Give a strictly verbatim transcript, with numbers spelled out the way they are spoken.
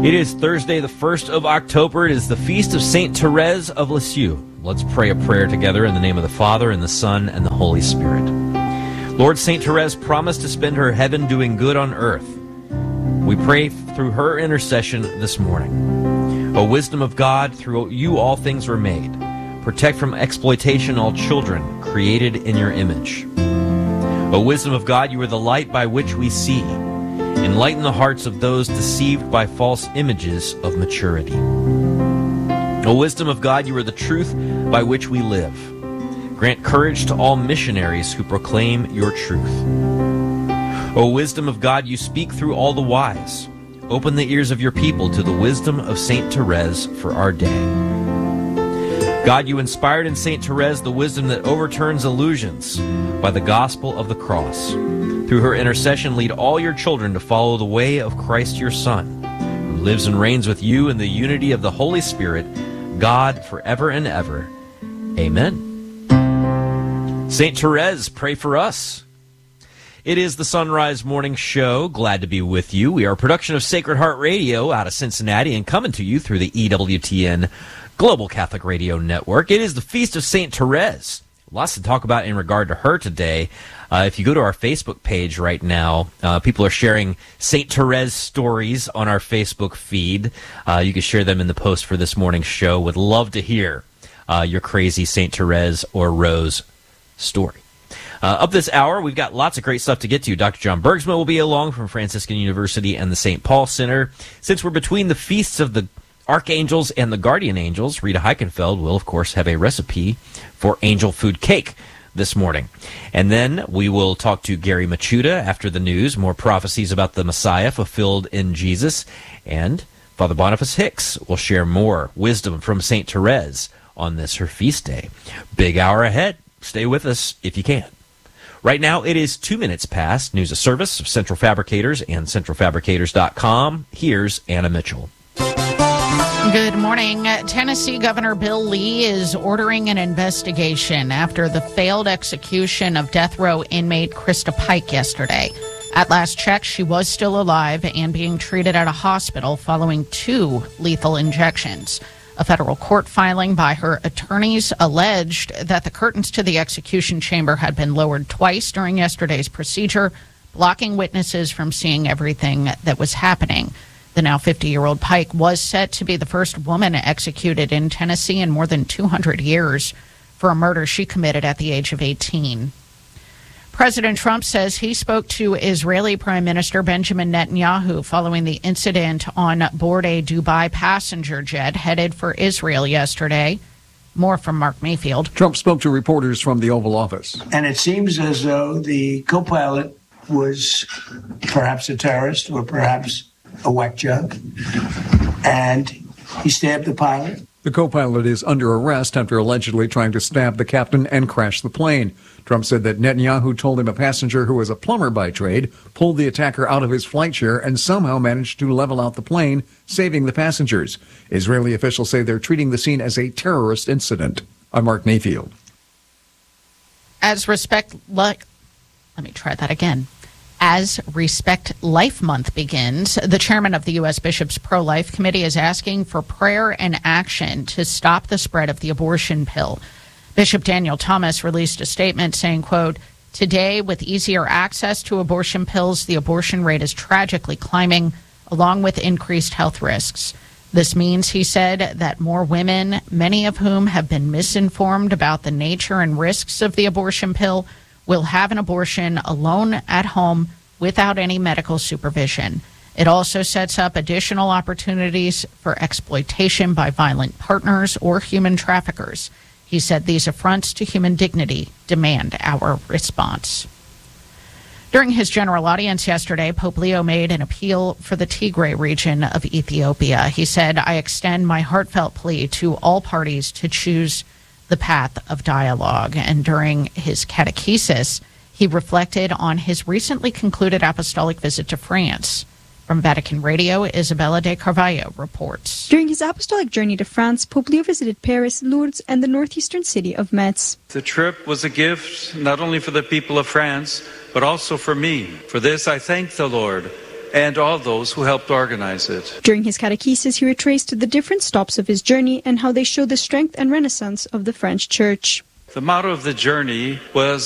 It is Thursday, the first of October. It is the feast of Saint Therese of Lisieux. Let's pray a prayer together in the name of the Father, and the Son, and the Holy Spirit. Lord, Saint Therese promised to spend her heaven doing good on earth. We pray through her intercession this morning. O wisdom of God, through you all things were made. Protect from exploitation all children created in your image. O wisdom of God, you are the light by which we see. Enlighten the hearts of those deceived by false images of maturity. O wisdom of God, you are the truth by which we live. Grant courage to all missionaries who proclaim your truth. O wisdom of God, you speak through all the wise. Open the ears of your people to the wisdom of Saint Therese for our day. God, you inspired in Saint Therese the wisdom that overturns illusions by the gospel of the cross. Through her intercession, lead all your children to follow the way of Christ your Son, who lives and reigns with you in the unity of the Holy Spirit, God, forever and ever. Amen. Saint Therese, pray for us. It is the Sunrise Morning Show. Glad to be with you. We are a production of Sacred Heart Radio out of Cincinnati and coming to you through the E W T N Global Catholic Radio Network. It is the Feast of Saint Therese. Lots to talk about in regard to her today. Uh, if you go to our Facebook page right now, uh, people are sharing Saint Therese stories on our Facebook feed. Uh, you can share them in the post for this morning's show. Would love to hear uh, your crazy Saint Therese or Rose story. Uh, up this hour, we've got lots of great stuff to get to. Doctor John Bergsma will be along from Franciscan University and the Saint Paul Center. Since we're between the feasts of the Archangels and the Guardian Angels, Rita Heichenfeld will, of course, have a recipe for angel food cake this morning. And then we will talk to Gary Machuda after the news, more prophecies about the Messiah fulfilled in Jesus. And Father Boniface Hicks will share more wisdom from Saint Therese on this, her feast day. Big hour ahead. Stay with us if you can. Right now, it is two minutes past news of service of Central Fabricators and central fabricators dot com. Here's Anna Mitchell. Good morning. Tennessee Governor Bill Lee is ordering an investigation after the failed execution of death row inmate Krista Pike yesterday. At last check, she was still alive and being treated at a hospital following two lethal injections. A federal court filing by her attorneys alleged that the curtains to the execution chamber had been lowered twice during yesterday's procedure, blocking witnesses from seeing everything that was happening. The now fifty-year-old Pike was set to be the first woman executed in Tennessee in more than two hundred years for a murder she committed at the age of eighteen. President Trump says he spoke to Israeli Prime Minister Benjamin Netanyahu following the incident on board a Dubai passenger jet headed for Israel yesterday. More from Mark Mayfield. Trump spoke to reporters from the Oval Office. And it seems as though the co-pilot was perhaps a terrorist or perhaps a whack job, and he stabbed the pilot. The co-pilot is under arrest after allegedly trying to stab the captain and crash the plane. Trump said that Netanyahu told him a passenger who was a plumber by trade pulled the attacker out of his flight chair and somehow managed to level out the plane, saving the passengers. Israeli officials say they're treating the scene as a terrorist incident. I'm Mark Mayfield. As respect, like, let me try that again. As Respect Life Month begins, the chairman of the U S Bishops' Pro-Life Committee is asking for prayer and action to stop the spread of the abortion pill. Bishop Daniel Thomas released a statement saying, quote, "Today, with easier access to abortion pills, the abortion rate is tragically climbing, along with increased health risks. This means," he said, "that more women, many of whom have been misinformed about the nature and risks of the abortion pill, will have an abortion alone at home without any medical supervision. It also sets up additional opportunities for exploitation by violent partners or human traffickers." He said these affronts to human dignity demand our response. During his general audience yesterday, Pope Leo made an appeal for the Tigray region of Ethiopia. He said, "I extend my heartfelt plea to all parties to choose the path of dialogue." And during his catechesis, he reflected on his recently concluded apostolic visit to France. From Vatican Radio, Isabella de Carvalho reports. During his apostolic journey to France, Pope Leo visited Paris, Lourdes, and the northeastern city of Metz. The trip was a gift not only for the people of France, but also for me. For this, I thank the Lord, and all those who helped organize it. During his catechesis, he retraced the different stops of his journey and how they show the strength and renaissance of the French church. The motto of the journey was